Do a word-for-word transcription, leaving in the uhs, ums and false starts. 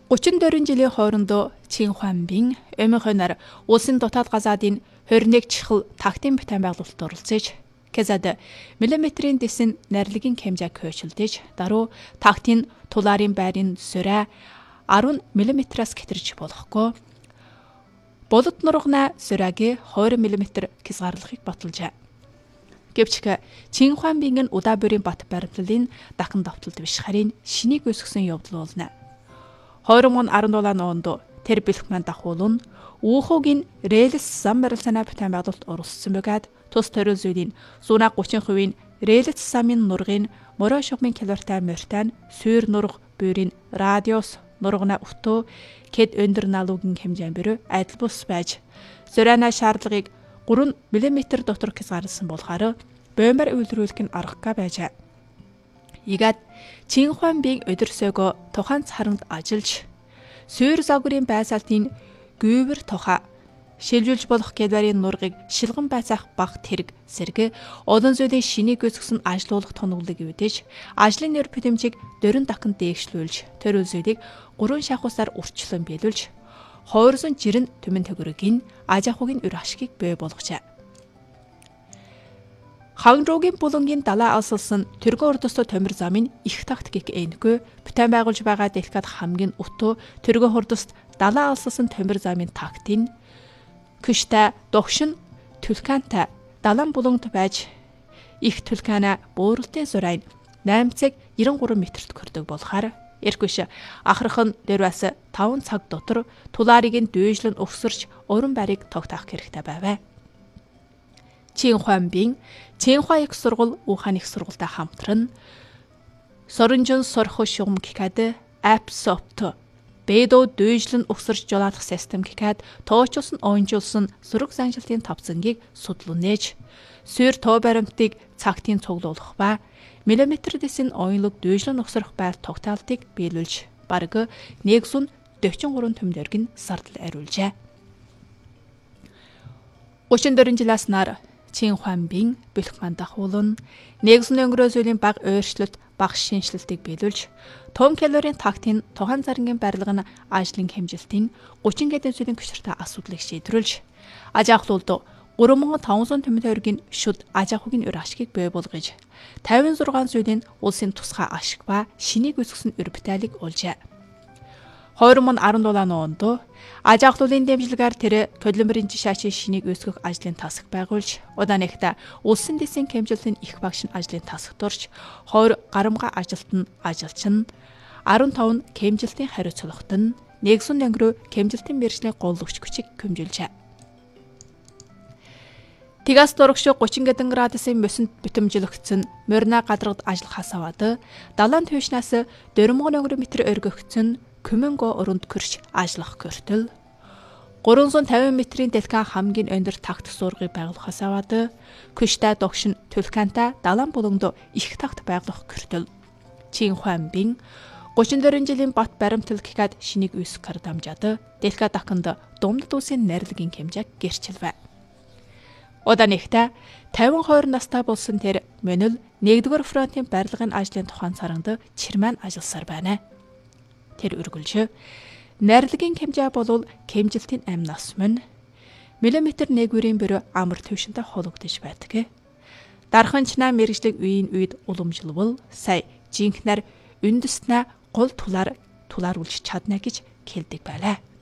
гучин дөрвөн жилийн хоорондоо Чин-Хуанбин Омихоноор улсын дотоод газаадын двадцать один чихэл тактийн бүтээн байгуулалт оролцож Кезад миллиметрийн дэсэн найрлагын хэмжээг хөөцөлдөж даруй тактийн тулаарын байрын сүрэ десять миллиметраас хэтэрч болохгүй. Болот нургана сүрэгийн двадцать миллиметр хязгаарлахыг баталжээ. Гэвч Чин-Хуанбингийн удаа бүрийн бат баримтлалын дахин давталт биш харин шинийг өсгсөн явдал болно. двадцать десять онд тэр бэлтгэн дахуулн Уухогийн релс зам барилсанаа бүтээн байгуулалт оролцсон бөгөөд тус төрөл зүйлийн зуна тридцать процент-ийн релс замын нургын морой шугмын километр морьтан сүйр нург буурийн радиус нургана өтөө кед өндөр налуугийн хэмжээ бөрөө адил бус байж зөрөөнө шаардлагыг три миллиметр дотор хязгаарласан болохоор бомбар үйлрүүлэх нь аргагүй байжээ. Игад Чин-Хуанбин өдөрсөөгөө тухайн царанд ажиллаж сүйр загварын байсаалтын гүйвэр тоха шилжүүлж болох гэлбарын нургыг шилгэн байцаах баг тэрэг сэргэ олон зүйлийн шинийг өсгсөн ажилуулах тоноглог үүдэж ажлын нэр бүтэмжийг дөрөн дахин дээшлүүлж төрөл зүйлийг гурван шахуусаар үрчлэн биелүүлж хойрсон жирэн түмэн төгрөгийн аж ахуйн үр ашгийг бий болгожээ. Хангжуугийн булангийн далаа алсалсан тэргүүн урдстой томир замын их тактик энэгүй бүтээн байгуулж байгаа дэлхийд хамгийн өтөө тэргүүн урдст далаа алсалсан томир замын тактийн Күштэй догшин түлхэнтэй далан булангт байж их түлхэнэ бууралтын зурайн восемь цаг девяносто три метрт хүрдэг болохоор эргүш ахрах нь дөрвөөс таван цаг дотор тулаарыг нь дүйжлэн өгсөрч уран барийг тогтоох хэрэгтэй байваа. Чин-Хуанбин Чин-Хуа их сургууль Ухаан их сургуультай хамтран Соринжон сорхо шугам гэхэд апсопт бэдо дүйжлэн өгсөрч жолоодох систем гэхэд тоочулсан онжуулсан сөрөг заншилтын тавцангийг судлан нээж сүйр тоо баримтыг цагтын цуглуулах ба миллиметр дэсийн оюунлог дүйжлэн өгсөрөх байр тогтоолтыг биелүүлж бараг нэгэн сая сорок три төмдөрг нь сардал ариулжээ. тридцать четыре жилээс нар Чин-Хуанбин бэлтгэн дахуулн нэгэн өнгөрөө зүйлийн баг өөрчлөлт баг шинжилтийг биелүүлж том калорийн тактийн тухайн заргийн барилга нь ажлын хэмжилтийн тридцать гэдэг зүйлийн хүчтэй асуудлыг шийдвэрлж аж ахуйлд три мянган таван зуун төгрөгийн шүд аж ахуйн үр ашгийг бий болгож тавин зургаан зүйлийн улсын тусгай ашиг ба шинийг өсгсөн үр бүтээлийг олжээ. двадцать десять онд аж ахуйлын дэмжлэгээр тэр Колумбийн жишаачийн шинийг өсгөх ажлын тасаг байгуулж удаанэгт улсын дэсийн хэмжилтийн их багш ажлын тасагт орж двадцать гарамга ажилтан ажилчин десять хэмжилтийн хариуцлагт нь нэгэн өнгөрөө хэмжилтийн мэргэжлийн голлогч хүчийг хэмжүүлжээ. Тигас дурагш тридцать градусын мөсөнд битэмжлэгдсэн морина гадаргад ажиллахаас аваад далайн төвшнээс четыре метр өргөгдсөн Күмэнго өрөнд көрч ажиллах көртөл три сая пचास метрийн дэлхэн хамгийн өндөр такт суургыг байгуулахаас аваад Күштэй догшин түлхэнтэй далайн булангд их такт байгуулах көртөл Чин-Хуанбин тридцать четыре жилийн бат баримтал гэхэд шинийг үсгэр дамжаад дэлхийд дахинд дундад улсын найрлагын хэмжээг гэрчилвэ. Удаанэгт пचास настай болсон тэр мөнөл нэгдүгээр фронтын барилгын ажлын тухайн царанд чирмэн ажилласаар байна. Тэр үргэлж найрлагын хэмжээ болвол хэмжилтийн амь нас мөн миллиметр нэгүрийн бөрө амар төвшөнтэй хологдож байдаг. Дарханчнаа мэргэжлэг үеийн үед уламжлал сая жинхнэр үндэснэ гол тулаар тулааруулж чадна гэж хэлдэг байлаа.